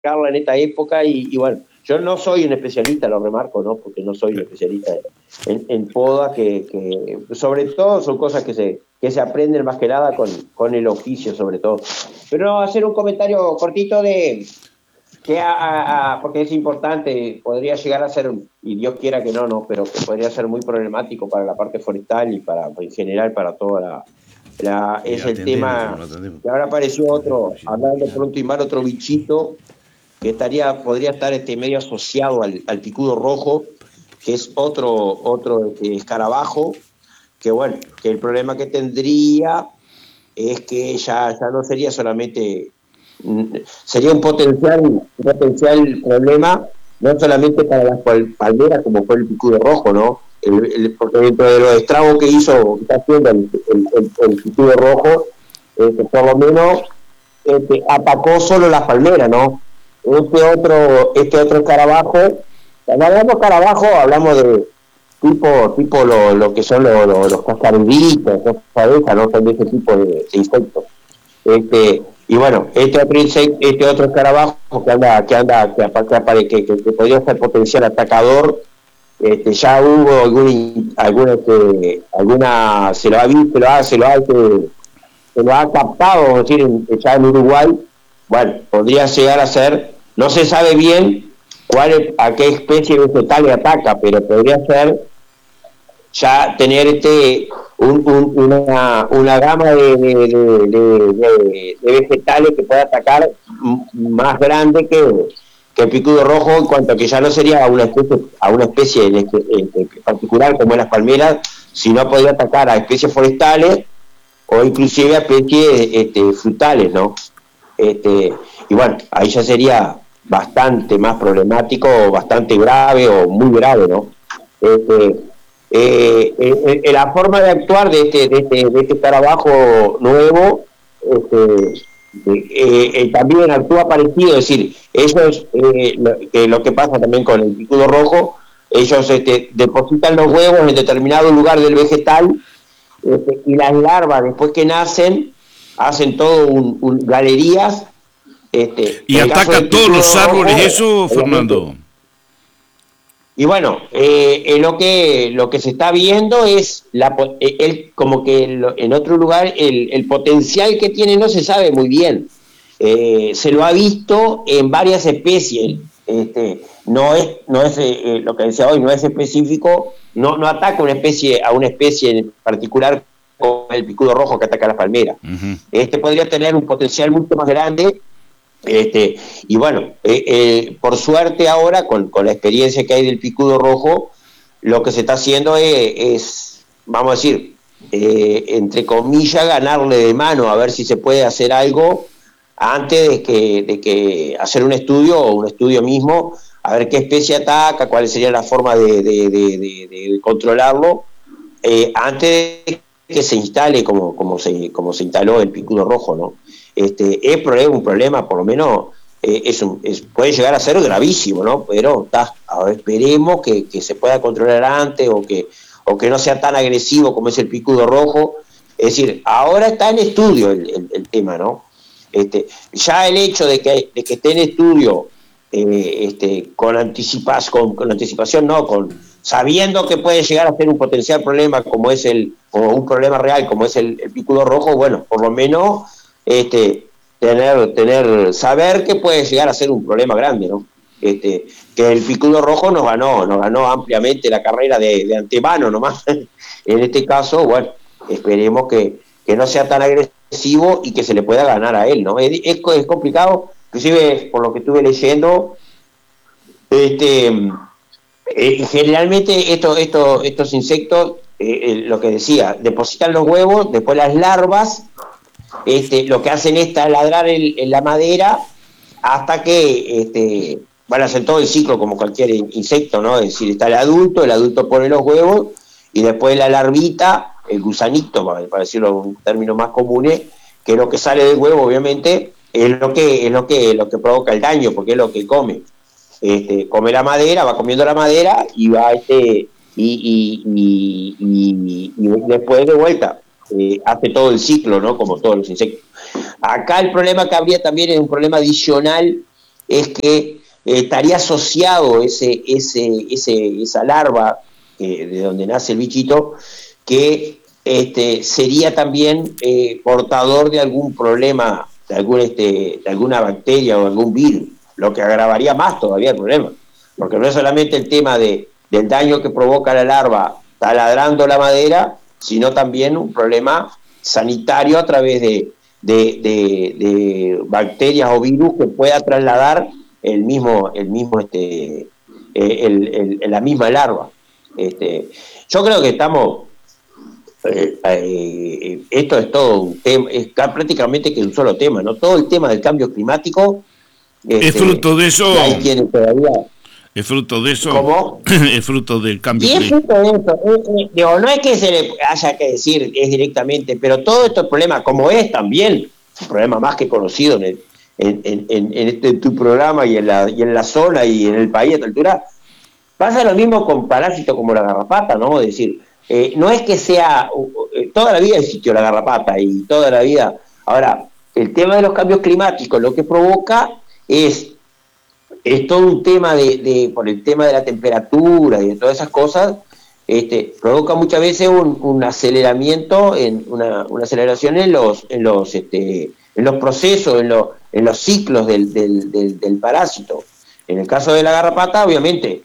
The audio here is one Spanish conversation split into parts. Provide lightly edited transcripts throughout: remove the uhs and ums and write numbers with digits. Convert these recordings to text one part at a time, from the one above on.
en esta época y bueno, yo no soy un especialista, lo remarco, ¿no? Porque no soy un especialista en poda, que sobre todo son cosas que se aprenden más que nada con el oficio, sobre todo. Pero no, hacer un comentario cortito de que porque es importante, podría llegar a ser, y Dios quiera que no, pero que podría ser muy problemático para la parte forestal y en general para toda es el tema que ahora apareció otro, hablando pronto y mal, otro bichito que podría estar medio asociado al picudo rojo, que es otro escarabajo, que bueno, que el problema que tendría es que ya no sería solamente, sería un potencial problema, no solamente para las palmeras como fue el picudo rojo, ¿no? Porque dentro de los estragos que está haciendo el picudo rojo, por lo menos atacó solo las palmeras, ¿no? Este otro escarabajo, cuando hablamos de escarabajo hablamos de tipo lo que son los cascaruditos, ¿no? Son de ese tipo de insectos. Y bueno, este otro escarabajo que podría ser potencial atacador, ya hubo alguna se lo ha captado, vamos a decir, ya en Uruguay. Bueno, podría llegar a ser, no se sabe bien a qué especie vegetal le ataca, pero podría ser ya tener una gama de vegetales que pueda atacar más grande que el picudo rojo, en cuanto a que ya no sería a una especie en particular como en las palmeras, sino podría atacar a especies forestales o inclusive a especies frutales, ¿no? Y bueno, ahí ya sería bastante más problemático, bastante grave o muy grave, ¿no? La forma de actuar de este escarabajo nuevo también actúa parecido, es decir, eso es lo que pasa también con el picudo rojo. Ellos depositan los huevos en determinado lugar del vegetal, y las larvas, después que nacen, hacen todo galerías. Y ataca todos los árboles, eso, Fernando. Y bueno, lo que se está viendo es como que en otro lugar el potencial que tiene no se sabe muy bien. Se lo ha visto en varias especies. No es lo que decía hoy, no es específico, no ataca a una especie en particular como el picudo rojo que ataca a las palmeras. Uh-huh. Podría tener un potencial mucho más grande. Y bueno, por suerte ahora con la experiencia que hay del picudo rojo, lo que se está haciendo es vamos a decir, entre comillas, ganarle de mano, a ver si se puede hacer algo antes de que hacer un estudio mismo, a ver qué especie ataca, cuál sería la forma de controlarlo, antes de que se instale como se instaló el picudo rojo, ¿no? Es un problema, por lo menos puede llegar a ser gravísimo, ¿no? Pero esperemos que se pueda controlar antes o que no sea tan agresivo como es el picudo rojo. Es decir, ahora está en estudio el tema, ¿no? Ya el hecho de que esté en estudio con anticipación, no, sabiendo que puede llegar a ser un potencial problema o un problema real como es el picudo rojo, bueno, por lo menos saber que puede llegar a ser un problema grande, ¿no? Que el picudo rojo nos ganó ampliamente la carrera de antemano nomás. En este caso, bueno, esperemos que no sea tan agresivo y que se le pueda ganar a él, ¿no? Es complicado, inclusive por lo que estuve leyendo, generalmente estos insectos, lo que decía, depositan los huevos, después las larvas, lo que hacen es taladrar en la madera hasta que van a hacer todo el ciclo como cualquier insecto, ¿no? Es decir, está el adulto pone los huevos y después la larvita, el gusanito, para decirlo en un término más común, que es lo que sale del huevo, obviamente, es lo que provoca el daño, porque es lo que come. Come la madera, va comiendo la madera y va y después de vuelta hace todo el ciclo, ¿no? Como todos los insectos. Acá el problema que habría también es un problema adicional, es que estaría asociado esa larva de donde nace el bichito, que sería también portador de algún problema, de alguna bacteria o algún virus, lo que agravaría más todavía el problema, porque no es solamente el tema del daño que provoca la larva taladrando la madera, sino también un problema sanitario a través de bacterias o virus que pueda trasladar la misma larva. Yo creo que estamos, esto es todo un tema, es prácticamente que un solo tema, ¿no? Todo el tema del cambio climático, es fruto de eso. Hay quienes todavía. Es fruto de eso. ¿Cómo? Es fruto del cambio climático. Y es fruto de eso. Digo, no es que se le haya que decir, es directamente, pero todo estos problemas, como es también un problema más que conocido en tu programa y en la zona y en el país a esta altura, pasa lo mismo con parásitos como la garrapata, ¿no? Es decir, no es que sea, toda la vida existió la garrapata y toda la vida. Ahora, el tema de los cambios climáticos lo que provoca es todo un tema por el tema de la temperatura y de todas esas cosas, provoca muchas veces un aceleramiento, una aceleración en los procesos, en los ciclos del parásito. En el caso de la garrapata, obviamente,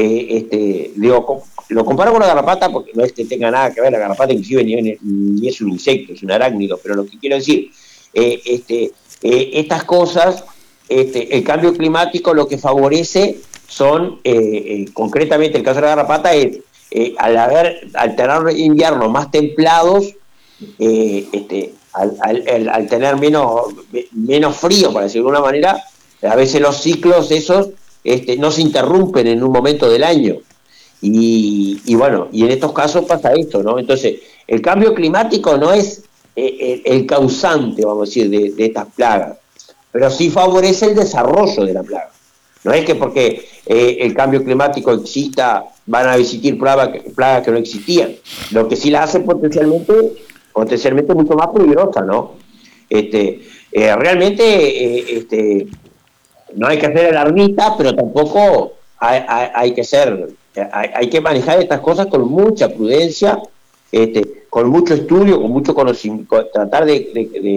lo comparo con la garrapata porque no es que tenga nada que ver, la garrapata inclusive ni es un insecto, es un arácnido, pero lo que quiero decir, estas cosas, el cambio climático lo que favorece son, concretamente el caso de la garrapata, al tener inviernos más templados, al tener menos frío, para decirlo de alguna manera, a veces los ciclos esos no se interrumpen en un momento del año. Y bueno, y en estos casos pasa esto, ¿no? Entonces, el cambio climático no es el causante, vamos a decir, de estas plagas, pero sí favorece el desarrollo de la plaga. No es que porque el cambio climático exista, van a existir plagas que no existían. Lo que sí la hace potencialmente mucho más peligrosa, ¿no? Realmente no hay que hacer alarmista, pero tampoco hay que manejar estas cosas con mucha prudencia, con mucho estudio, con mucho conocimiento, tratar de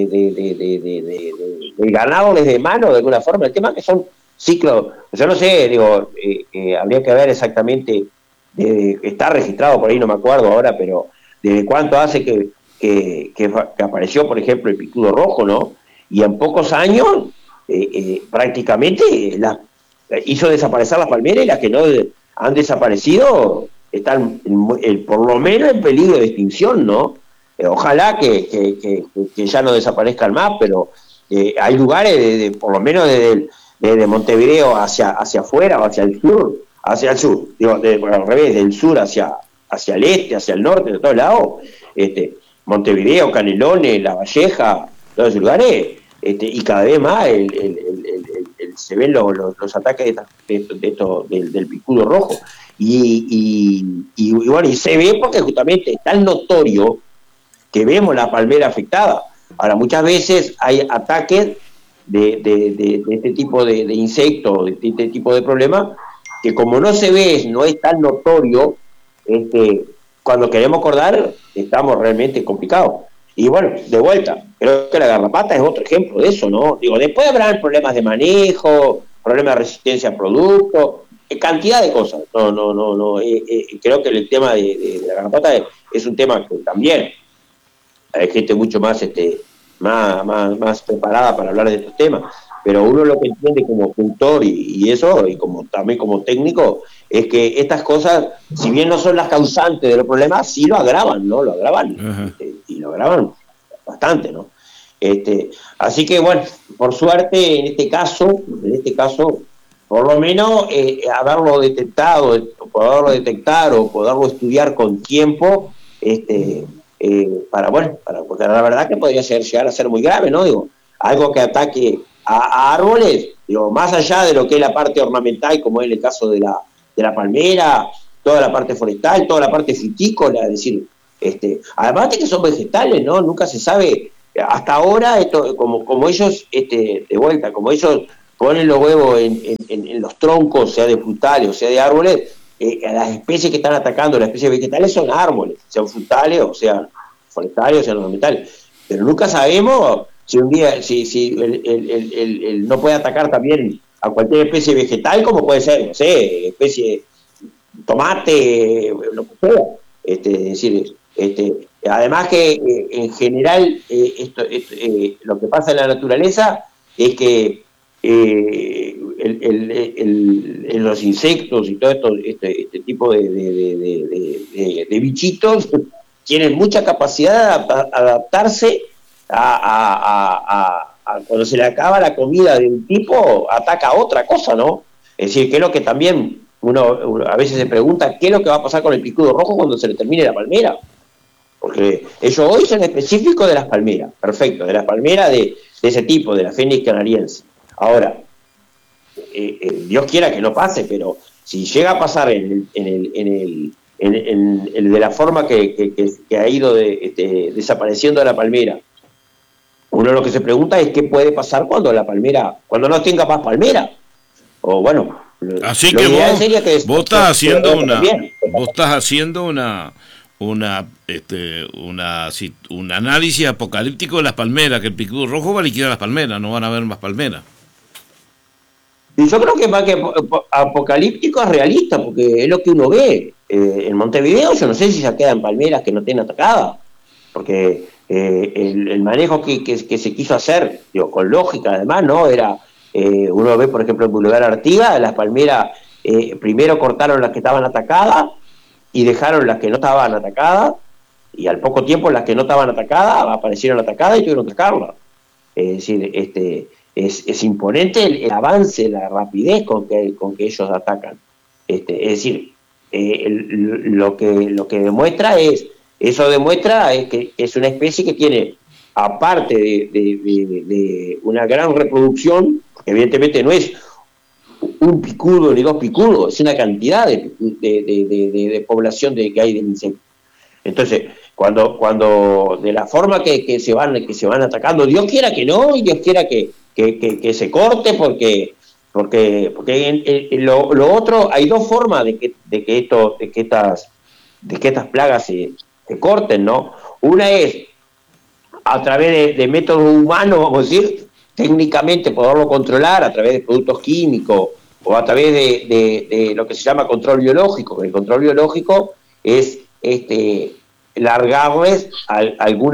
ganarles de mano de alguna forma. El tema que son ciclos, yo no sé, digo, habría que ver exactamente, está registrado por ahí, no me acuerdo ahora, pero desde cuánto hace que apareció, por ejemplo, el picudo rojo, ¿no? Y en pocos años prácticamente hizo desaparecer las palmeras, y las que no han desaparecido están por lo menos en peligro de extinción, ¿no? Ojalá que ya no desaparezcan más, pero hay lugares, por lo menos desde Montevideo hacia afuera o hacia el sur, digo, al revés, del sur hacia el este, hacia el norte, de todos lados, Montevideo, Canelones, La Valleja, todos esos lugares, y cada vez más se ven los ataques del picudo rojo. Y bueno, y se ve porque justamente es tan notorio que vemos la palmera afectada. Ahora, muchas veces hay ataques de este tipo de insectos, de este tipo de problemas, que como no se ve, no es tan notorio, cuando queremos acordar, estamos realmente complicados. Y bueno, de vuelta, creo que la garrapata es otro ejemplo de eso, ¿no? Digo, después habrán problemas de manejo, problemas de resistencia a productos, cantidad de cosas. No. Creo que el tema de la garrapata es un tema que también hay gente mucho más más preparada para hablar de estos temas, pero uno lo que entiende como cultor y eso, y también como técnico, es que estas cosas, si bien no son las causantes de los problemas, sí lo agravan, ¿no? Lo agravan, y lo agravan bastante, ¿no? Así que bueno, por suerte en este caso, por lo menos haberlo detectado, poderlo detectar o poderlo estudiar con tiempo, porque la verdad que podría llegar a ser muy grave, ¿no? Digo, algo que ataque a árboles, digo, más allá de lo que es la parte ornamental, como es el caso de la palmera, toda la parte forestal, toda la parte frutícola, es decir, además de que son vegetales, ¿no? Nunca se sabe, hasta ahora, como ellos, de vuelta, como ellos ponen los huevos en los troncos, sea de frutales o sea de árboles, las especies que están atacando, las especies vegetales son árboles, sean frutales o sean forestales o sean ornamentales. Pero nunca sabemos si un día, si el no puede atacar también a cualquier especie vegetal, como puede ser, no sé, especie tomate, lo que sea. Es decir, además que en general lo que pasa en la naturaleza es que los insectos y todo esto, este tipo de bichitos tienen mucha capacidad de adaptarse a cuando se le acaba la comida de un tipo, ataca a otra cosa, ¿no? Es decir, que es lo que también uno a veces se pregunta, ¿qué es lo que va a pasar con el picudo rojo cuando se le termine la palmera? Porque ellos hoy son específicos de las palmeras, perfecto, de las palmeras de ese tipo, de la Fénix canariense. Ahora, Dios quiera que no pase, pero si llega a pasar en el de la forma que ha ido desapareciendo la palmera, uno lo que se pregunta es qué puede pasar cuando cuando no tenga más palmera. O bueno, así que vos estás haciendo un análisis apocalíptico de las palmeras, que el picudo rojo va a liquidar las palmeras, no van a haber más palmeras. Y yo creo que más que apocalíptico es realista, porque es lo que uno ve. En Montevideo yo no sé si se quedan palmeras que no estén atacadas, porque el manejo que se quiso hacer, digo, con lógica además, ¿no? Era, uno ve por ejemplo en Boulevard Artigas, las palmeras primero cortaron las que estaban atacadas y dejaron las que no estaban atacadas, y al poco tiempo las que no estaban atacadas aparecieron atacadas y tuvieron que sacarlas. Es decir, es imponente el avance, la rapidez con que ellos atacan. Es decir, lo que demuestra eso demuestra que es una especie que tiene, aparte de una gran reproducción, porque evidentemente no es un picudo ni dos picudos, es una cantidad de población que hay de insectos. Entonces, cuando de la forma que se van atacando, Dios quiera que no, y Dios quiera que se corte, porque lo otro, hay dos formas de que estas plagas se corten, ¿no? Una es a través de métodos humanos, vamos a decir, técnicamente poderlo controlar a través de productos químicos o a través de lo que se llama control biológico. El control biológico es largarles algún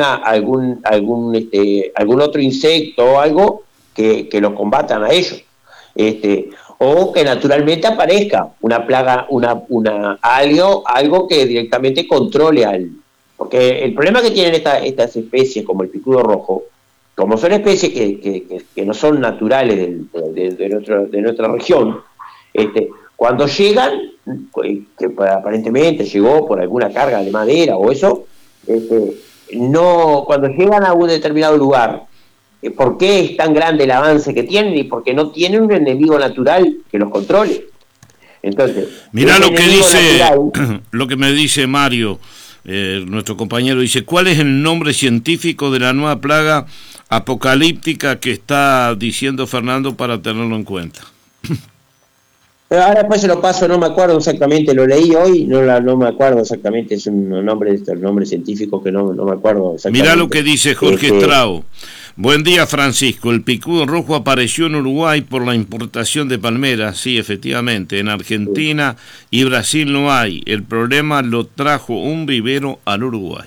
otro insecto o algo que los combatan a ellos, o que naturalmente aparezca una plaga, algo que directamente controle porque el problema que tienen estas especies como el picudo rojo, como son especies que no son naturales de nuestra región, cuando llegan, que aparentemente llegó por alguna carga de madera o eso, cuando llegan a un determinado lugar, ¿por qué es tan grande el avance que tienen? Y porque no tienen un enemigo natural que los controle. Entonces, mirá lo que dice natural, lo que me dice Mario, nuestro compañero, dice, ¿cuál es el nombre científico de la nueva plaga apocalíptica que está diciendo Fernando para tenerlo en cuenta? Ahora después se lo paso, no me acuerdo exactamente, lo leí hoy, no me acuerdo exactamente, es un nombre científico que no me acuerdo exactamente. Mirá lo que dice Jorge Strau. Buen día, Francisco. El picudo rojo apareció en Uruguay por la importación de palmeras, sí, efectivamente. En Argentina y Brasil no hay. El problema lo trajo un vivero al Uruguay.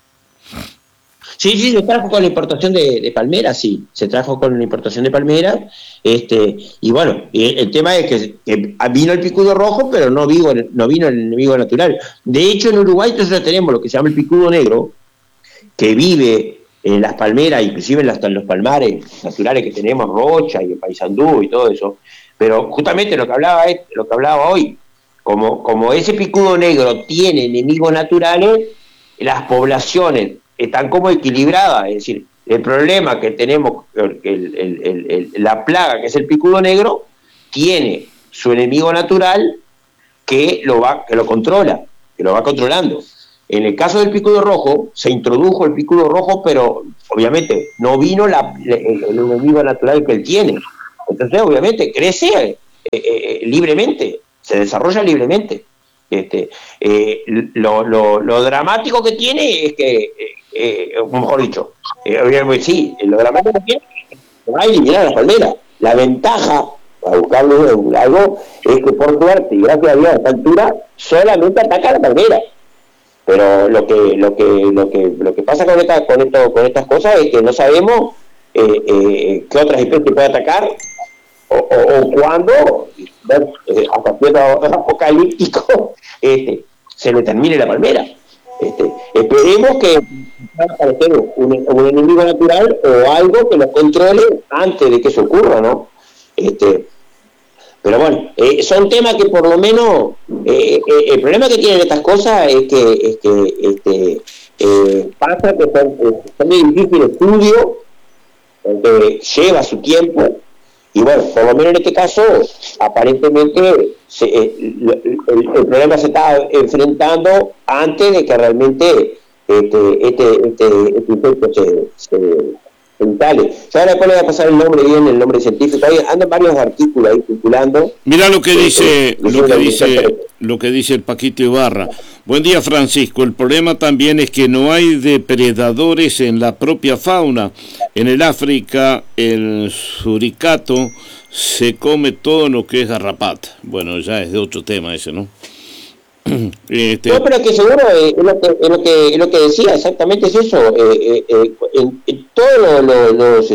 Sí, se trajo con la importación de palmeras, sí, se trajo con la importación de palmeras, y bueno, el tema es que vino el picudo rojo, pero no vino el enemigo natural. De hecho, en Uruguay nosotros tenemos lo que se llama el picudo negro, que vive en las palmeras, inclusive hasta en los palmares naturales que tenemos, Rocha y el Paysandú y todo eso, pero justamente lo que hablaba hoy, como ese picudo negro tiene enemigos naturales, las poblaciones están como equilibradas, es decir, el problema que tenemos, la plaga que es el picudo negro, tiene su enemigo natural que lo controla, que lo va controlando. En el caso del picudo rojo, se introdujo el picudo rojo, pero obviamente no vino el enemigo natural que él tiene. Entonces, obviamente, crece libremente, se desarrolla libremente. Lo dramático que tiene es que, mejor dicho, sí, lo dramático que tiene es que va a eliminar a las palmeras. La ventaja, para buscarlo algo, es que por suerte, y gracias a Dios a esta altura, solamente ataca a la palmera. Pero lo que pasa con estas cosas es que no sabemos qué otras especies puede atacar o cuándo, hasta cierto apocalíptico, se le termine la palmera. Esperemos que pueda aparecer un enemigo natural o algo que lo controle antes de que eso ocurra, ¿no? Pero bueno, son temas que por lo menos el problema que tienen estas cosas es que pasa que son de difícil estudio, porque lleva su tiempo, y bueno, por lo menos en este caso aparentemente el problema se está enfrentando antes de que realmente este insecto se instale. Yo ahora después le voy a pasar el nombre científico. Ahí andan varios artículos ahí circulando. Mira lo que dice el Paquito Ibarra. Buen día, Francisco. El problema también es que no hay depredadores en la propia fauna. En el África, el suricato se come todo lo que es garrapata. Bueno, ya es de otro tema ese, ¿no? No, pero que seguro es lo que decía, exactamente es eso. En todos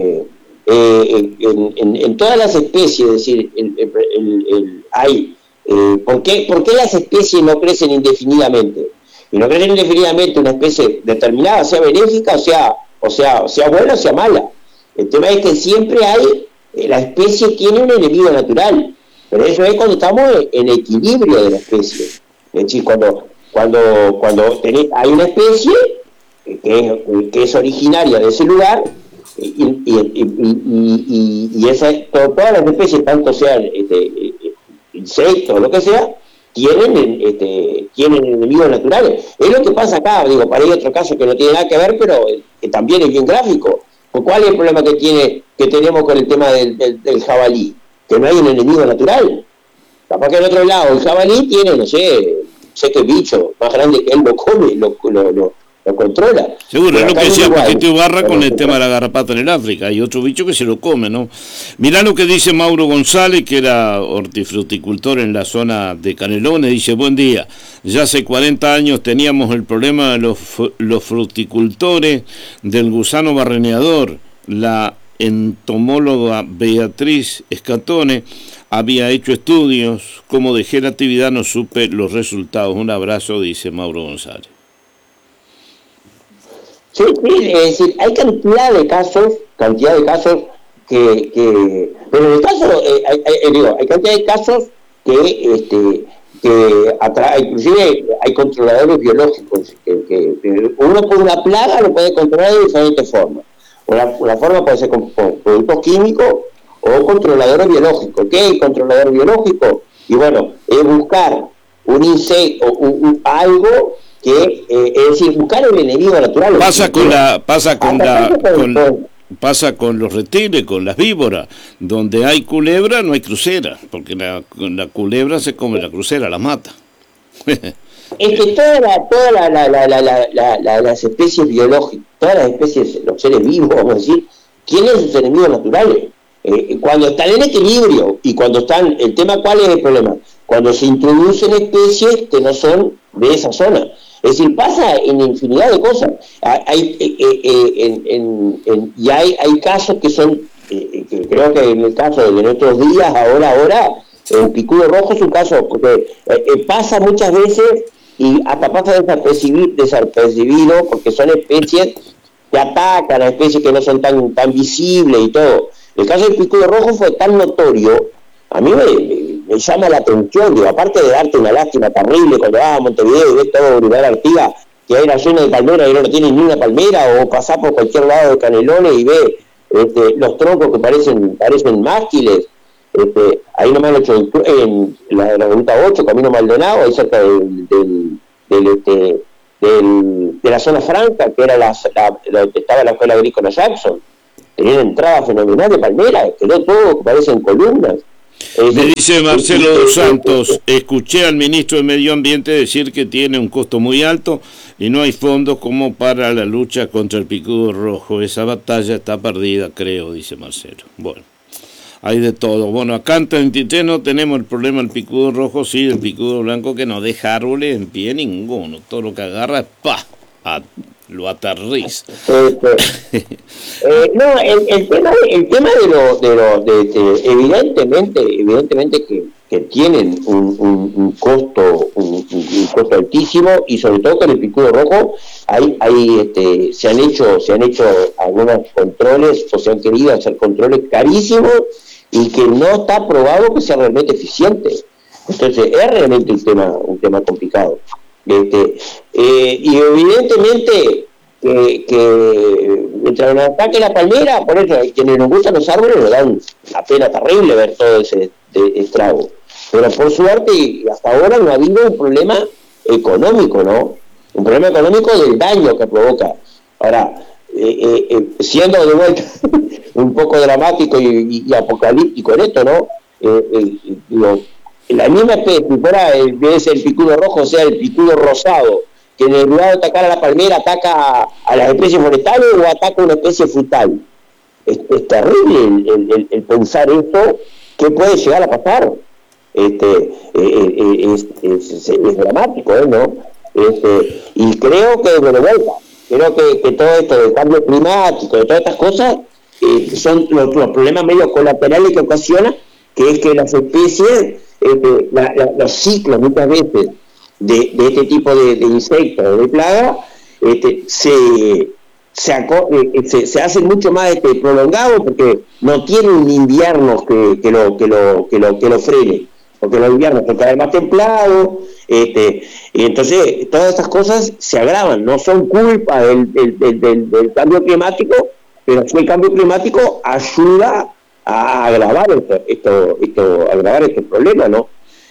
en todas las especies, es decir, hay. ¿Por qué las especies no crecen indefinidamente? Y no crecen indefinidamente una especie determinada, sea benéfica, o sea buena o sea mala. El tema es que siempre hay, la especie tiene un enemigo natural, pero eso es cuando estamos en equilibrio de la especie. Es decir, cuando hay una especie que es originaria de ese lugar, y todas las especies, tanto sean insectos o lo que sea, tienen enemigos naturales. Es lo que pasa acá, digo, para ahí otro caso que no tiene nada que ver, pero que también es bien gráfico. ¿Cuál es el problema que tenemos con el tema del jabalí? Que no hay un enemigo natural. Capaz que en otro lado el jabalí tiene, no sé qué bicho más grande que él lo come, lo controla. Seguro, es lo que decía Paquito Ibarra con el tema de la garrapata en el África. Hay otro bicho que se lo come, ¿no? Mirá lo que dice Mauro González, que era hortifruticultor en la zona de Canelones. Dice, buen día, ya hace 40 años teníamos el problema de los fruticultores del gusano barreneador. La entomóloga Beatriz Escatone había hecho estudios. Como dejé la actividad no supe los resultados. Un abrazo, dice Mauro González. Sí, es decir, hay cantidad de casos que pero en el caso, hay cantidad de casos que inclusive hay controladores biológicos, que uno por una plaga lo puede controlar de diferentes formas. Una forma puede ser con productos químicos o controladores biológicos. ¿Qué es el controlador biológico? Y bueno, es buscar un insecto, algo que, es decir, buscar el enemigo natural. Pasa con los reptiles, con las víboras. Donde hay culebra no hay crucera, porque la culebra se come la crucera, la mata. Es que todas las especies biológicas, todas las especies, los seres vivos, vamos a decir, tienen sus enemigos naturales. Cuando están en equilibrio y cuando están, el tema, ¿cuál es el problema? Cuando se introducen especies que no son de esa zona. Es decir, pasa en infinidad de cosas. Y hay casos que son, que creo que en el caso de nuestros días, ahora, el picudo rojo es un caso, porque pasa muchas veces y hasta pasa desapercibido, porque son especies que atacan a especies que no son tan visibles y todo. El caso del picudo rojo fue tan notorio, a mí me llama la atención, digo, aparte de darte una lástima terrible cuando vas a Montevideo y ves todo Uruguay Artigas, que hay una zona de palmeras y no tiene ni una palmera, o pasás por cualquier lado de Canelones y ves los troncos que parecen másquiles. Ahí nomás en la ruta 8, Camino Maldonado, ahí cerca de la zona franca, que era donde estaba la escuela agrícola Jackson. tenía una entrada fenomenal de palmera, quedó todo que parecen columnas. Me dice Marcelo dos Santos, escuché al ministro de Medio Ambiente decir que tiene un costo muy alto y no hay fondos como para la lucha contra el picudo rojo. Esa batalla está perdida, creo, dice Marcelo. Bueno, hay de todo. Bueno, acá en 33 no tenemos el problema del picudo rojo, sí, el picudo blanco que no deja árboles en pie ninguno. Todo lo que agarra es lo aterriza. No, el tema de evidentemente que tienen un costo altísimo, y sobre todo con el picudo rojo se han hecho algunos controles, o se han querido hacer controles carísimos y que no está probado que sea realmente eficiente. Entonces es realmente un tema complicado. Y evidentemente que mientras nos ataque la palmera, por eso quienes nos gustan los árboles nos dan una pena terrible ver todo ese estrago, pero por suerte hasta ahora no ha habido un problema económico, ¿no? Un problema económico del daño que provoca. Ahora, siendo de vuelta un poco dramático y apocalíptico en esto, ¿no? La misma especie, si fuera el picudo rojo, o sea, el picudo rosado, que en lugar de atacar a la palmera ataca a las especies forestales o ataca a una especie frutal. Es terrible el pensar esto, que puede llegar a pasar. Es dramático, ¿no? Y creo que, bueno, creo que todo esto del cambio climático, de todas estas cosas, son los problemas medio colaterales que ocasiona, que es que las especies, los ciclos muchas veces de este tipo de insectos o de plagas se hacen mucho más prolongados, porque no tienen un invierno que lo frene, porque los inviernos son cada vez más templados, y entonces todas estas cosas se agravan. No son culpa del cambio climático, pero sí el cambio climático ayuda a agravar agravar este problema, ¿no?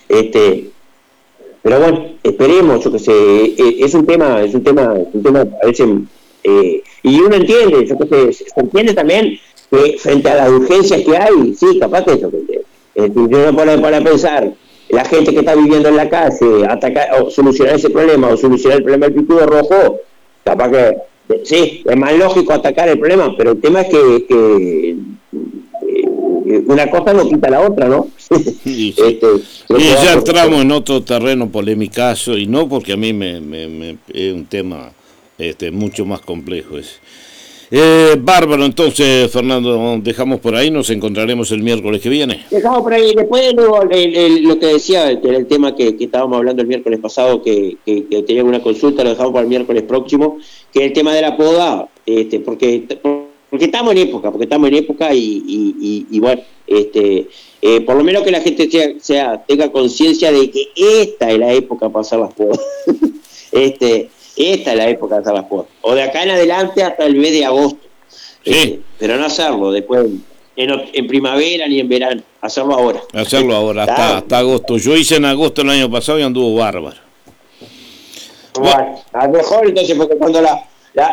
Pero bueno, esperemos, yo que sé, es un tema a veces, y uno entiende, yo que sé, se entiende también que frente a las urgencias que hay, sí, capaz que eso, si uno pone a pensar, la gente que está viviendo en la calle, atacar o solucionar ese problema, o solucionar el problema del picudo rojo, capaz que, sí, es más lógico atacar el problema, pero el tema es que una cosa no quita la otra, ¿no? Sí. Y ya entramos en otro terreno polémicazo, y no porque a mí me es un tema mucho más complejo ese. Bárbaro, entonces, Fernando, dejamos por ahí, nos encontraremos el miércoles que viene. Dejamos por ahí, después luego lo que decía, que era el tema que estábamos hablando el miércoles pasado, que tenía una consulta, lo dejamos para el miércoles próximo, que es el tema de la poda, porque estamos en época, y bueno, por lo menos que la gente tenga conciencia de que esta es la época para hacer las podas. Esta es la época de hacer las podas, o de acá en adelante hasta el mes de agosto, sí. Pero no hacerlo después en primavera ni en verano, hacerlo ahora, hasta agosto. Yo hice en agosto el año pasado y anduvo bárbaro. Bueno, a lo mejor entonces, porque cuando la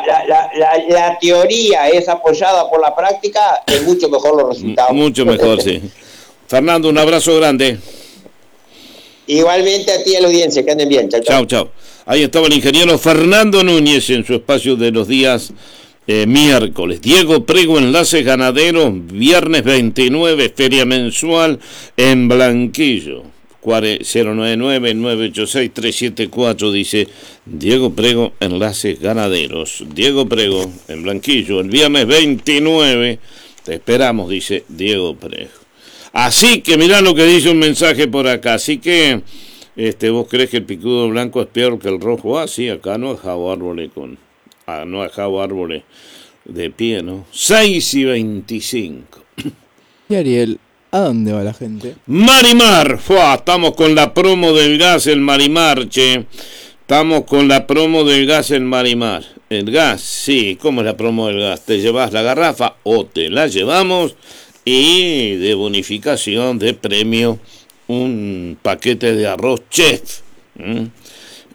teoría es apoyada por la práctica, es mucho mejor los resultados. Mucho mejor, sí. Fernando, un abrazo grande. Igualmente a ti y a la audiencia, que anden bien. Chao. Ahí estaba el ingeniero Fernando Núñez en su espacio de los días miércoles. Diego Prego, Enlaces Ganaderos, viernes 29, feria mensual en Blanquillo. 099-986-374, dice Diego Prego, Enlaces Ganaderos. Diego Prego, en Blanquillo, el viernes 29, te esperamos, dice Diego Prego. Así que mirá lo que dice un mensaje por acá. Así que, ¿vos crees que el picudo blanco es peor que el rojo? Sí, acá no ha dejado árboles de pie, ¿no? 6:25. Y Ariel, ¿a dónde va la gente? Marimar, estamos con la promo del gas en Marimar, che. Estamos con la promo del gas en Marimar. El gas, sí, ¿cómo es la promo del gas? Te llevas la garrafa o te la llevamos, y de bonificación, de premio, un paquete de arroz chef.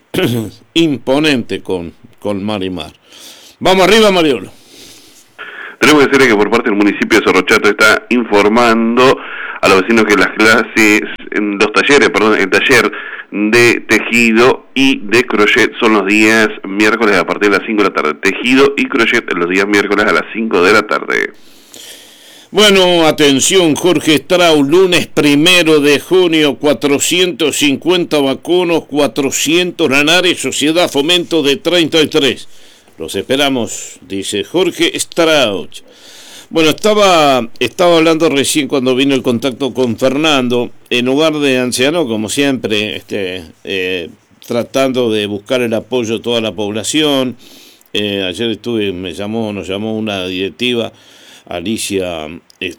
Imponente con Marimar. Vamos arriba, Mariolo. Tenemos que decirle que por parte del municipio de Sorrochato está informando a los vecinos que las clases, los talleres, el taller de tejido y de crochet son los días miércoles a partir de las 5 de la tarde. Tejido y crochet los días miércoles a las 5 de la tarde. Bueno, atención, Jorge Strauss, lunes 1 de junio, 450 vacunos, 400 lanares, Sociedad Fomento de 33. Los esperamos, dice Jorge Strauss. Bueno, estaba hablando recién cuando vino el contacto con Fernando, en hogar de ancianos, como siempre, tratando de buscar el apoyo de toda la población. Ayer nos llamó una directiva, Alicia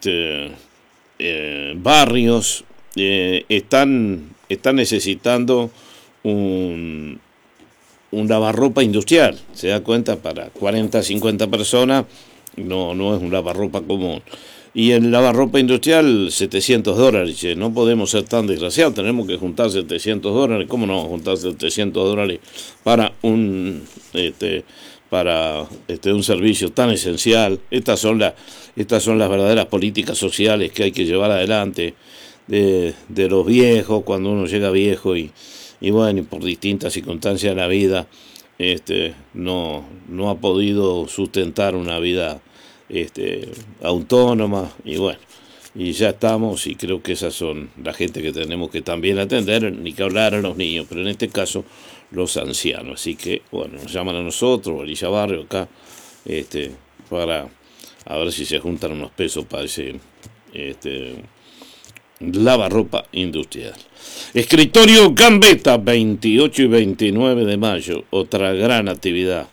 Barrios. Están necesitando un lavarropa industrial, se da cuenta, para 40, 50 personas. No es un lavarropa común. Y el lavarropa industrial, $700. No podemos ser tan desgraciados, tenemos que juntar $700. ¿Cómo no vamos a juntar $700 para un servicio tan esencial? Estas son las verdaderas políticas sociales que hay que llevar adelante de los viejos, cuando uno llega viejo y bueno, y por distintas circunstancias de la vida no ha podido sustentar una vida autónoma, y bueno, y ya estamos, y creo que esas son la gente que tenemos que también atender, ni que hablar a los niños, pero en este caso los ancianos. Así que bueno, nos llaman a nosotros, Alicia Barrio acá, para a ver si se juntan unos pesos para ese lavarropa industrial. Escritorio Gambetta, 28 y 29 de mayo, otra gran actividad,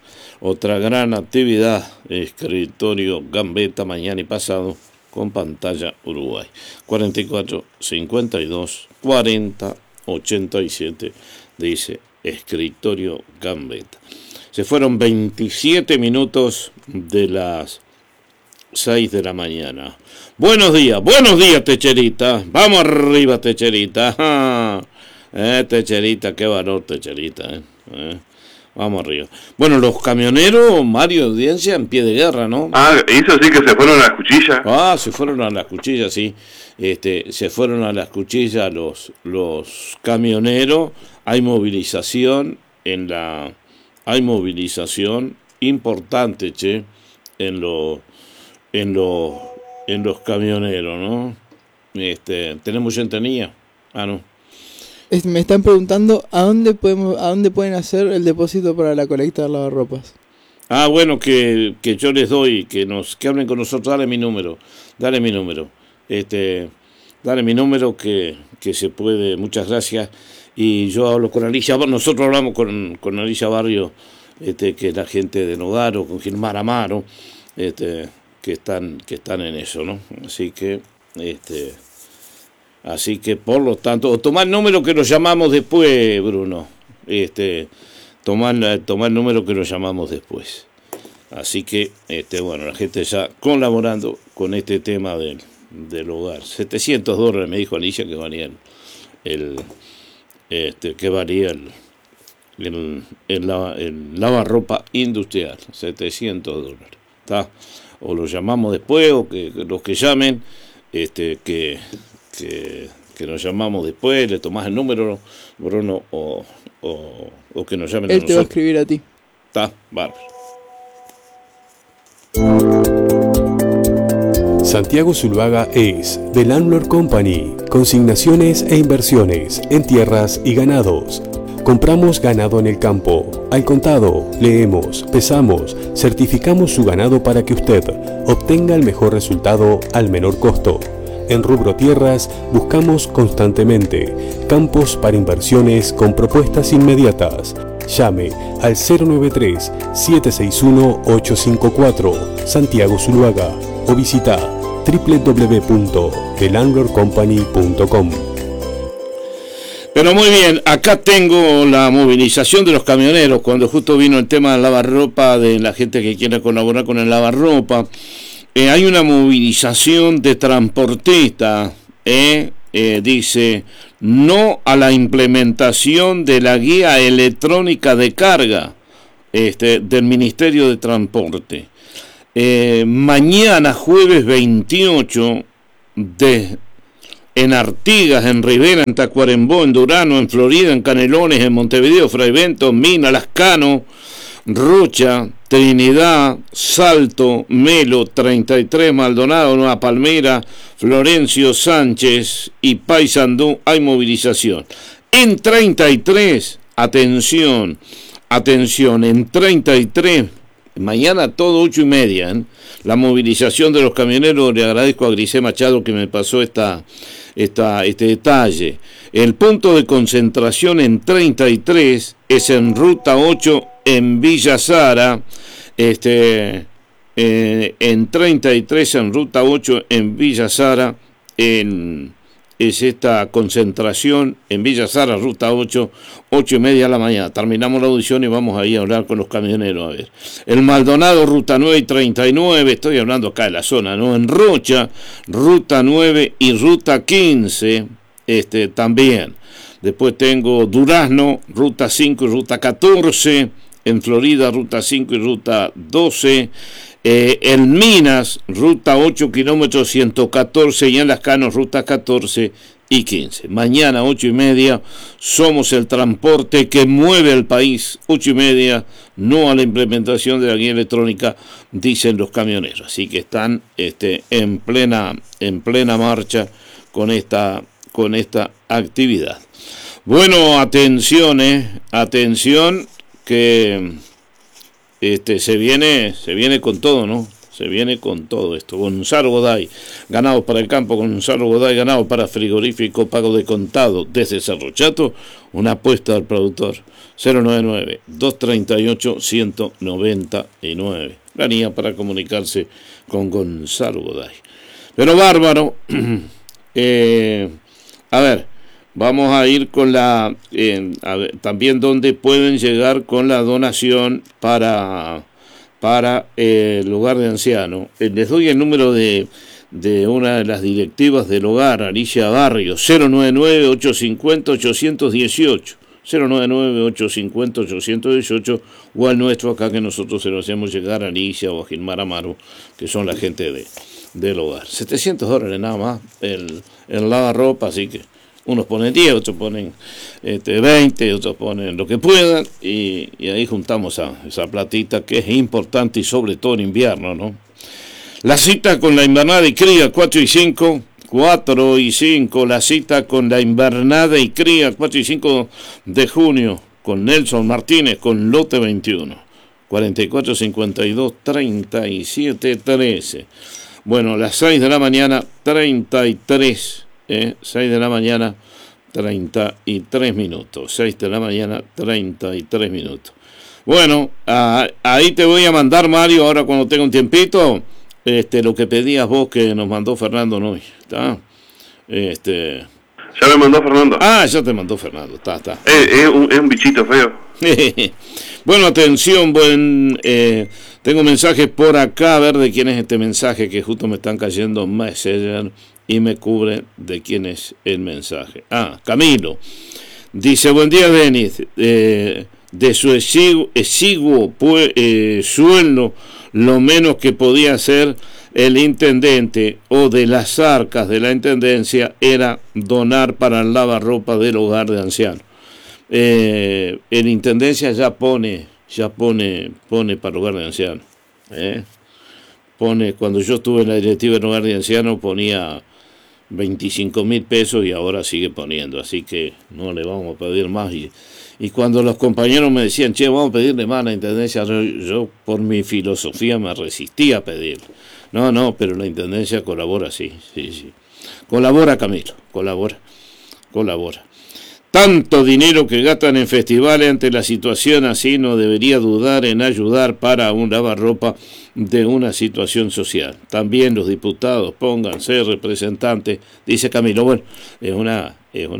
Escritorio Gambetta, mañana y pasado, con pantalla Uruguay, 44 52 40 87, dice Escritorio Gambetta. Se fueron 27 minutos de las 6 de la mañana. Buenos días, Techerita. Vamos arriba, Techerita. Techerita, qué valor, Techerita. Vamos arriba. Bueno, los camioneros, Mario, audiencia, en pie de guerra, ¿no? Eso sí, que se fueron a las cuchillas. Se fueron a las cuchillas, sí. Se fueron a las cuchillas los camioneros. Hay movilización hay movilización importante, en los camioneros, ¿no? ¿Tenemos centenía? No. Me están preguntando a dónde pueden hacer el depósito para la colecta de lavarropas. Bueno, que yo les doy, que hablen con nosotros. Dale mi número, dale mi número que se puede. Muchas gracias. Y yo hablo con Alicia, nosotros hablamos con Alicia Barrio, que es la gente de Nogaro, con Gilmar Amaro, que están en eso, ¿no? Así que por lo tanto, toma el número que lo llamamos después, Bruno. Toma el número que lo llamamos después. Así que, bueno, la gente ya colaborando con este tema del hogar. $700 me dijo Alicia que valía el lavarropa industrial, $700. ¿Está? O lo llamamos después, o que los que llamen, que nos llamamos después, le tomás el número, Bruno, o que nos llamen a nosotros. Él te va a escribir a ti. Está, bárbaro. Santiago Zuluaga es The Landlord Company, consignaciones e inversiones en tierras y ganados. Compramos ganado en el campo, al contado, leemos, pesamos, certificamos su ganado para que usted obtenga el mejor resultado al menor costo. En rubro tierras buscamos constantemente campos para inversiones con propuestas inmediatas. Llame al 093-761-854 Santiago Zuluaga o visita www.thelandlordcompany.com. Pero muy bien, acá tengo la movilización de los camioneros, cuando justo vino el tema del lavarropa, de la gente que quiere colaborar con el lavarropa. Hay una movilización de transportistas, dice, no a la implementación de la guía electrónica de carga del Ministerio de Transporte. Mañana jueves 28 en Artigas, en Rivera, en Tacuarembó, en Durano, en Florida, en Canelones, en Montevideo, Fraiventos, Mina, Lascano, Rocha, Trinidad, Salto, Melo, 33, Maldonado, Nueva Palmera, Florencio, Sánchez y Paysandú hay movilización. En 33, atención, en 33, mañana todo 8:30, ¿eh? La movilización de los camioneros. Le agradezco a Grisé Machado que me pasó este detalle. El punto de concentración en 33 es en Ruta 8 en Villa Sara, en 33 en Ruta 8 en Villa Sara, es esta concentración en Villa Sara, Ruta 8, 8:30 de la mañana. Terminamos la audición y vamos ahí a hablar con los camioneros. A ver, el Maldonado, Ruta 9 y 39, estoy hablando acá de la zona, ¿no? En Rocha, Ruta 9 y Ruta 15, también. Después tengo Durazno, Ruta 5 y Ruta 14, en Florida, Ruta 5 y Ruta 12, en Minas, Ruta 8, kilómetros 114, y en Las Canos, Ruta 14 y 15. Mañana, 8:30, somos el transporte que mueve al país. 8:30, no a la implementación de la guía electrónica, dicen los camioneros. Así que están en plena marcha con esta actividad. Bueno, atención que se viene con todo, ¿no? Se viene con todo esto. Gonzalo Goday, ganado para el campo. Gonzalo Goday, ganado para frigorífico, pago de contado desde Cerro Chato. Una apuesta al productor. 099-238-199. Planilla para comunicarse con Gonzalo Goday. Pero bárbaro. A ver, vamos a ir con también donde pueden llegar con la donación para el hogar de ancianos. Les doy el número de una de las directivas del hogar, Alicia Barrios, 099-850-818, 099-850-818, o al nuestro acá, que nosotros se lo hacemos llegar a Alicia o a Gilmar Amaro, que son la gente del hogar. $700 nada más el lavarropa, así que unos ponen 10, otros ponen 20, otros ponen lo que puedan, y ahí juntamos esa platita que es importante, y sobre todo en invierno, ¿no? La cita con la invernada y cría 4 y 5, la cita con la invernada y cría 4 y 5 de junio, con Nelson Martínez, con lote 21, 4452-3713. Bueno, las 6 de la mañana, 33. 6 de la mañana, 33 minutos. 6 de la mañana, 33 minutos. Bueno, ahí te voy a mandar, Mario, ahora cuando tenga un tiempito, lo que pedías vos, que nos mandó Fernando Noy. ¿Está? ¿Ya me mandó Fernando? Ah, ya te mandó Fernando, está. Es un bichito feo. Bueno, atención, tengo mensajes por acá, a ver de quién es este mensaje, que justo me están cayendo Messenger y me cubre de quién es el mensaje. Camilo dice: buen día, Denis. De su exiguo sueldo, lo menos que podía hacer el intendente, o de las arcas de la intendencia, era donar para el lavarropa del hogar de ancianos. El intendencia ya pone para el hogar de ancianos. Cuando yo estuve en la directiva del hogar de ancianos ponía 25.000 pesos, y ahora sigue poniendo, así que no le vamos a pedir más. Y cuando los compañeros me decían, vamos a pedirle más a la intendencia, yo por mi filosofía me resistía a pedir. No, pero la intendencia colabora, sí. Colabora, Camilo, colabora. Tanto dinero que gastan en festivales, ante la situación así, no debería dudar en ayudar para un lavarropa de una situación social. También los diputados pónganse representantes, dice Camilo. Bueno, es una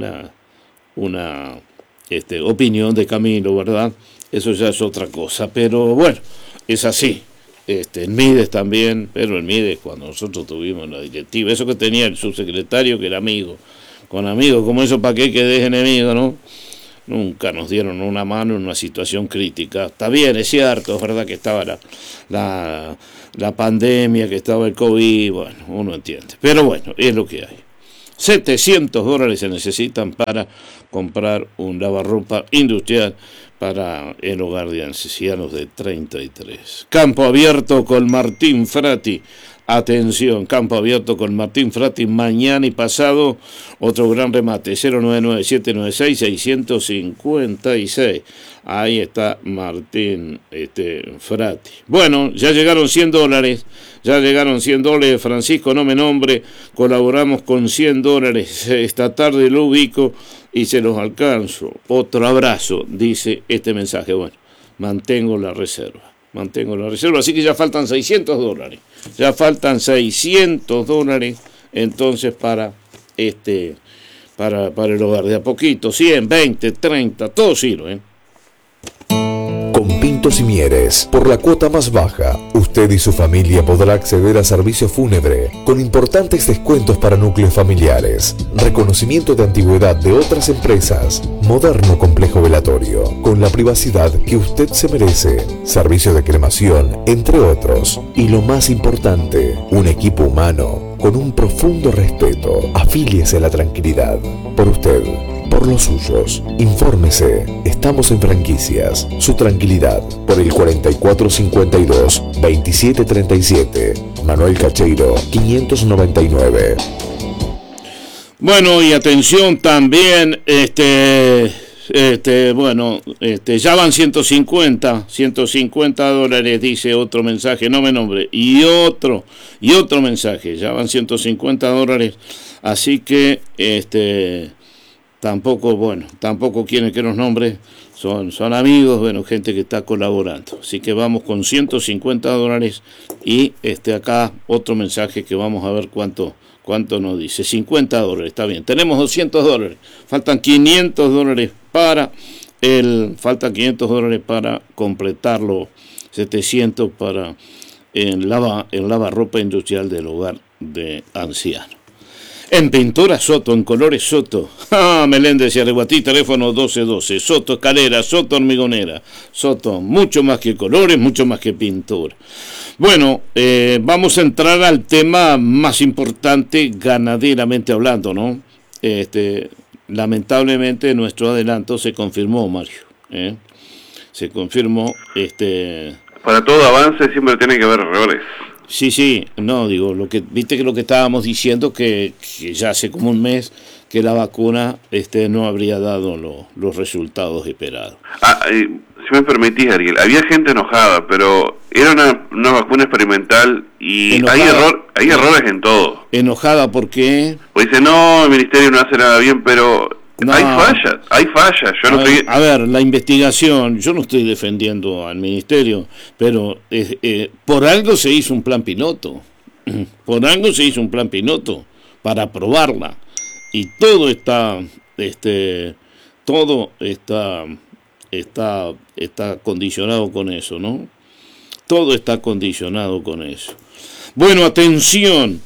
opinión de Camilo, ¿verdad? Eso ya es otra cosa, pero bueno, es así. El Mides también, pero el Mides, cuando nosotros tuvimos la directiva, eso que tenía el subsecretario, que era amigo, con amigos como eso, ¿para qué quedes enemigo, no? nunca nos dieron una mano en una situación crítica. Está bien, es cierto, es verdad que estaba la pandemia, que estaba el COVID, bueno, uno entiende. Pero bueno, es lo que hay. $700 se necesitan para comprar un lavarropa industrial para el hogar de ancianos de 33. Campo Abierto con Martín Frati. Atención, Campo Abierto con Martín Frati, mañana y pasado, otro gran remate, 099-796-656. Ahí está Martín Frati. Bueno, ya llegaron $100, Francisco, no me nombre, colaboramos con $100, esta tarde lo ubico y se los alcanzo. Otro abrazo, dice este mensaje. Bueno, mantengo la reserva, así que ya faltan $600. Ya faltan $600 entonces para el hogar. De a poquito, 100, 20, 30, todo sirve. Con Pintos y Mieres, por la cuota más baja, usted y su familia podrá acceder a servicio fúnebre con importantes descuentos para núcleos familiares, reconocimiento de antigüedad de otras empresas, moderno complejo velatorio, con la privacidad que usted se merece, servicio de cremación, entre otros. Y lo más importante, un equipo humano con un profundo respeto. Afíliese a la tranquilidad. Por usted, por los suyos. Infórmese. Estamos en Franquicias. Su tranquilidad. Por el 4452-2737. Manuel Cacheiro, 599. Bueno, y atención también, ya van $150, dice otro mensaje, no me nombre, y otro mensaje, ya van $150, así que tampoco quieren que nos nombre, son amigos, bueno, gente que está colaborando, así que vamos con $150 y acá otro mensaje que vamos a ver cuánto nos dice. $50, está bien, tenemos $200, faltan $500 para completarlo, 700 para el lavarropa industrial del hogar de ancianos. En pintura Soto, en colores Soto. Meléndez y Areguatí, teléfono 1212. Soto escalera, Soto hormigonera. Soto, mucho más que colores, mucho más que pintura. Bueno, vamos a entrar al tema más importante ganaderamente hablando, ¿no? Lamentablemente nuestro adelanto se confirmó, Mario. Se confirmó. Para todo avance siempre tiene que haber errores. Sí, no, digo, viste que lo que estábamos diciendo que ya hace como un mes que la vacuna no habría dado los resultados esperados. Si me permitís, Ariel, había gente enojada, pero era una vacuna experimental y enojada, hay errores en todo. ¿Enojada por qué? Pues dice, no, el ministerio no hace nada bien, pero no. Hay fallas. A ver, la investigación, yo no estoy defendiendo al ministerio, pero por algo se hizo un plan piloto. Para aprobarla. Y todo está condicionado con eso, ¿no? Todo está condicionado con eso. Bueno, atención,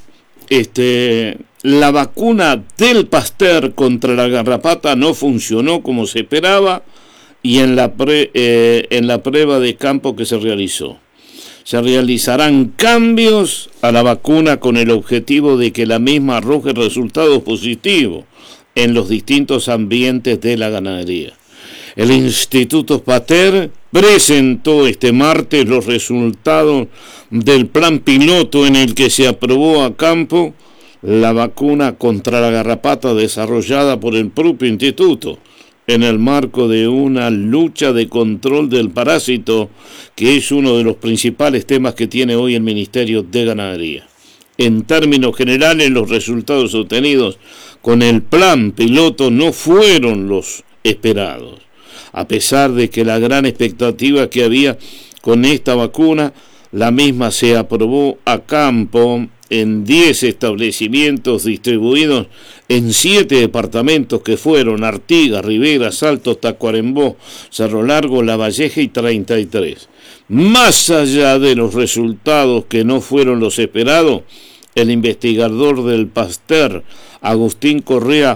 la vacuna del Pasteur contra la garrapata no funcionó como se esperaba y en la prueba de campo que se realizó. Se realizarán cambios a la vacuna con el objetivo de que la misma arroje resultados positivos en los distintos ambientes de la ganadería. El Instituto Pasteur presentó este martes los resultados del plan piloto en el que se aprobó a campo la vacuna contra la garrapata desarrollada por el propio instituto en el marco de una lucha de control del parásito, que es uno de los principales temas que tiene hoy el Ministerio de Ganadería. En términos generales, los resultados obtenidos con el plan piloto no fueron los esperados, a pesar de que la gran expectativa que había con esta vacuna, la misma se aprobó a campo en 10 establecimientos distribuidos en 7 departamentos que fueron Artigas, Rivera, Salto, Tacuarembó, Cerro Largo, Lavalleja y 33. Más allá de los resultados que no fueron los esperados, el investigador del Pasteur, Agustín Correa,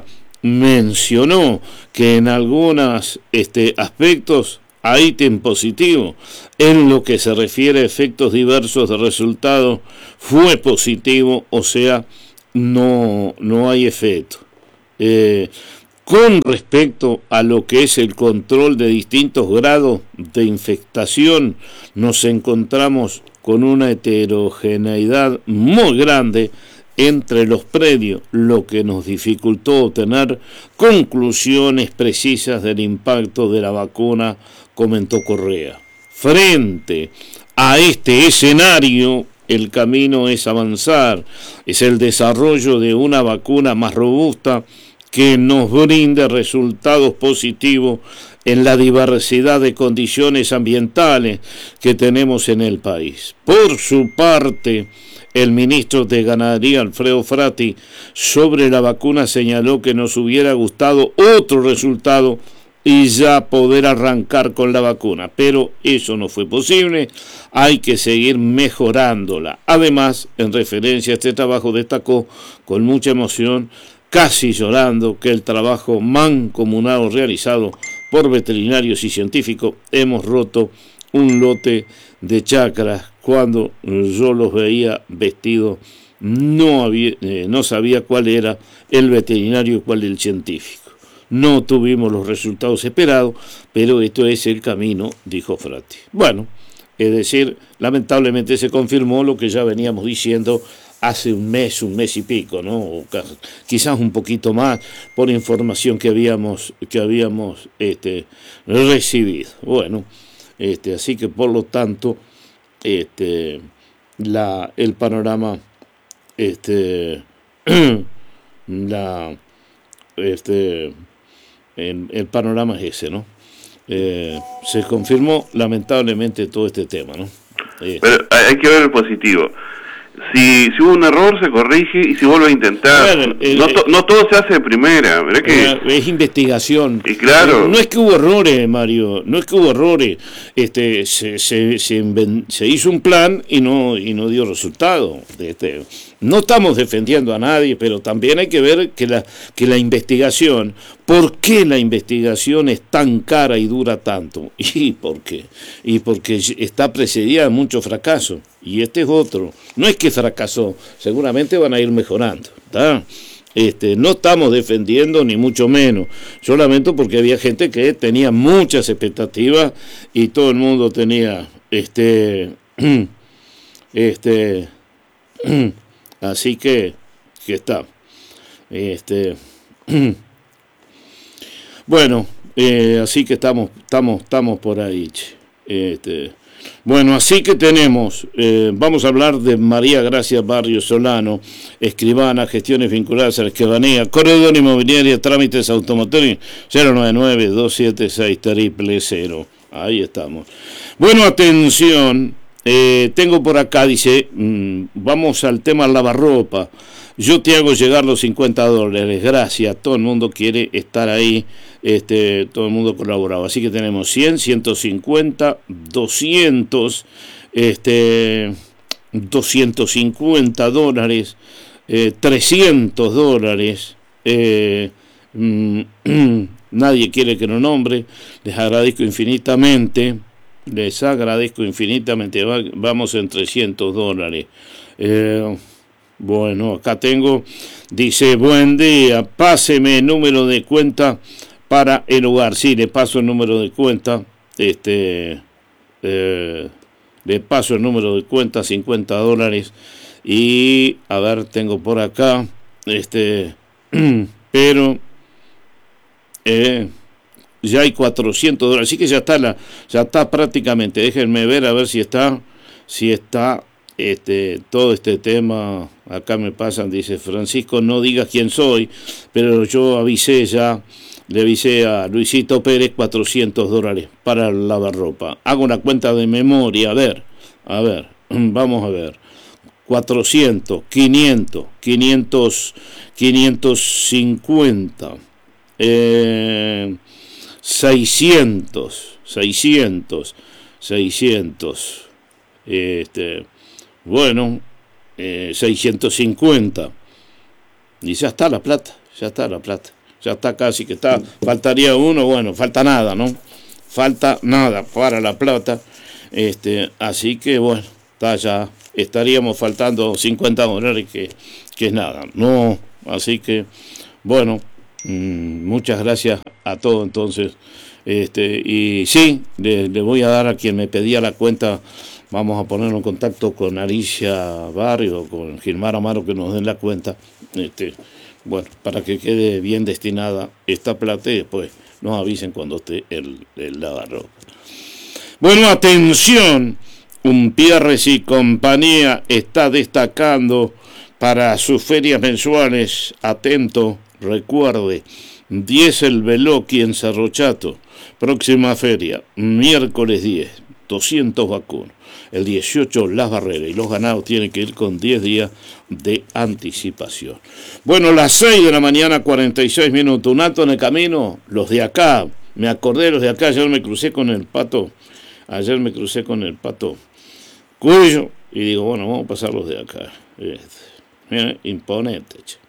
mencionó que en algunos aspectos hay ítem positivo. En lo que se refiere a efectos diversos de resultados, fue positivo, o sea, no hay efecto. Con respecto a lo que es el control de distintos grados de infectación, nos encontramos con una heterogeneidad muy grande entre los predios, lo que nos dificultó obtener conclusiones precisas del impacto de la vacuna, comentó Correa. Frente a este escenario, el camino es avanzar, es el desarrollo de una vacuna más robusta que nos brinde resultados positivos en la diversidad de condiciones ambientales que tenemos en el país. Por su parte, el ministro de Ganadería, Alfredo Frati, sobre la vacuna señaló que nos hubiera gustado otro resultado y ya poder arrancar con la vacuna, pero eso no fue posible, hay que seguir mejorándola. Además, en referencia a este trabajo, destacó con mucha emoción, casi llorando, que el trabajo mancomunado realizado por veterinarios y científicos, hemos roto un lote de chacras. Cuando yo los veía vestidos, no sabía cuál era el veterinario y cuál el científico. No tuvimos los resultados esperados, pero esto es el camino, dijo Frati. Bueno, es decir, lamentablemente se confirmó lo que ya veníamos diciendo hace un mes y pico, ¿no? O quizás un poquito más, por información que habíamos recibido. Bueno, así que por lo tanto, el panorama, el panorama es ese, ¿no? Se confirmó lamentablemente todo este tema, ¿no? Pero hay que ver el positivo. Si hubo un error, se corrige y se vuelve a intentar. Bueno, no todo se hace de primera, ¿verdad? Que es investigación. Y claro. No es que hubo errores, Mario, no es que hubo errores. Se hizo un plan y no dio resultado. No estamos defendiendo a nadie, pero también hay que ver que la investigación, ¿por qué la investigación es tan cara y dura tanto? ¿Y por qué? Y porque está precedida de muchos fracasos. Y este es otro. No es que fracasó, seguramente van a ir mejorando, ¿tá? No estamos defendiendo ni mucho menos. Yo lamento porque había gente que tenía muchas expectativas y todo el mundo tenía así que está. Bueno, así que estamos por ahí. Bueno, así que tenemos, vamos a hablar de María Gracia Barrio Solano, escribana, gestiones vinculadas a la escribanía, corredor inmobiliaria, trámites automotores, 099-276-000. Ahí estamos. Bueno, atención, tengo por acá, dice, vamos al tema lavarropa. Yo te hago llegar los $50, gracias, todo el mundo quiere estar ahí, todo el mundo colaboraba, así que tenemos 100, 150, 200, $250, $300, nadie quiere que lo nombre, les agradezco infinitamente, vamos en $300. Bueno, acá tengo, dice, buen día, páseme el número de cuenta para el hogar. Sí, le paso el número de cuenta, le paso el número de cuenta, $50. Y, a ver, tengo por acá, pero, ya hay $400, así que ya está prácticamente, déjenme ver a ver si está, todo este tema. Acá me pasan, dice Francisco, no digas quién soy, pero yo le avisé a Luisito Pérez, $400 para el lavarropa. Hago una cuenta de memoria, a ver, vamos a ver, 400, 500, 550, 600, bueno, 650, y ya está la plata, ya está casi que está, faltaría uno, bueno, falta nada, ¿no? Falta nada para La Plata, así que bueno, está ya, estaríamos faltando 50 dólares, que es nada, no, así que bueno, muchas gracias a todos entonces, y sí, le voy a dar a quien me pedía la cuenta, vamos a ponernos en contacto con Alicia Barrio, con Gilmar Amaro, que nos den la cuenta, bueno, para que quede bien destinada esta plata y después nos avisen cuando esté el lavarropa. Bueno, atención, Umpierres y compañía está destacando para sus ferias mensuales. Atento, recuerde, 10 el Veloqui en Cerro Chato, próxima feria, miércoles 10, 200 vacunos. El 18 Las Barreras, y los ganados tienen que ir con 10 días de anticipación. Bueno, las 6 de la mañana, 46 minutos, un alto en el camino, los de acá, me acordé de los de acá, ayer me crucé con el Pato Cuello, y digo, bueno, vamos a pasar los de acá. Mira, imponente, che.